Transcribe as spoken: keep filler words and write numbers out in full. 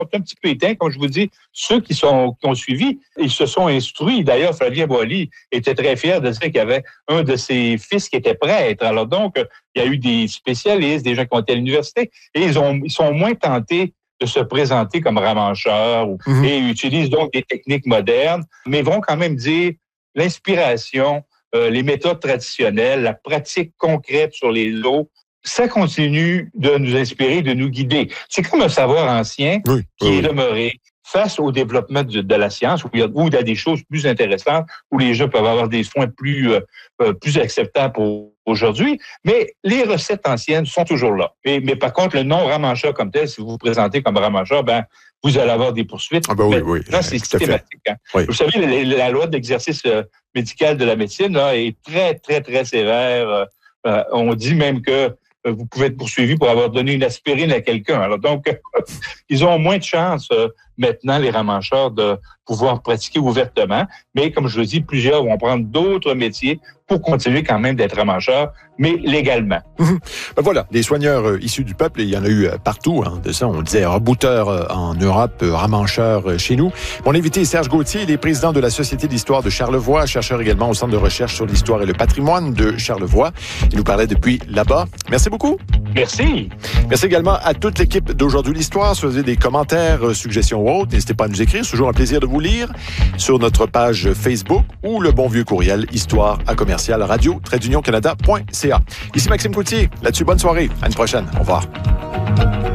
un petit peu éteints. Comme je vous dis, ceux qui, sont, qui ont suivi, ils se sont instruits. D'ailleurs, Flavien Boily était très fier de dire qu'il y avait un de ses fils qui était prêtre. Alors donc, il y a eu des spécialistes, des gens qui ont été à l'université, et ils, ont, ils sont moins tentés de se présenter comme ramancheurs mmh. et utilisent donc des techniques modernes, mais vont quand même dire l'inspiration, euh, les méthodes traditionnelles, la pratique concrète sur les eaux, ça continue de nous inspirer, de nous guider. C'est comme un savoir ancien oui, qui oui, est demeuré face au développement de, de la science, où il, y a, où il y a des choses plus intéressantes, où les gens peuvent avoir des soins plus, euh, plus acceptables pour aujourd'hui. Mais les recettes anciennes sont toujours là. Mais, mais par contre, le nom ramancheur comme tel, si vous vous présentez comme ramancheur, ben, vous allez avoir des poursuites. Ah ben oui, oui. Là, c'est systématique. Hein. Oui. Vous savez, la, la loi de l'exercice médical de la médecine là, est très, très, très sévère. Euh, on dit même que vous pouvez être poursuivi pour avoir donné une aspirine à quelqu'un. Alors donc, ils ont moins de chances euh, maintenant, les ramancheurs, de pouvoir pratiquer ouvertement. Mais comme je vous dis, plusieurs vont prendre d'autres métiers pour continuer quand même d'être ramancheurs, mais légalement. Mmh. Ben voilà, des soigneurs euh, issus du peuple, il y en a eu euh, partout. Hein, de ça, on disait rebouteurs euh, en Europe, euh, ramancheurs euh, chez nous. Mon invité est Serge Gauthier, il est président de la Société d'histoire de Charlevoix, chercheur également au Centre de recherche sur l'histoire et le patrimoine de Charlevoix. Il nous parlait depuis là-bas. Merci beaucoup. Merci. Merci également à toute l'équipe d'Aujourd'hui l'Histoire. Si vous avez des commentaires, euh, suggestions ou autres, n'hésitez pas à nous écrire. C'est toujours un plaisir de vous lire sur notre page Facebook ou le bon vieux courriel histoire à commercial radio trait d'union canada point c a. Ici Maxime Coutier. Là-dessus, bonne soirée. À une prochaine. Au revoir.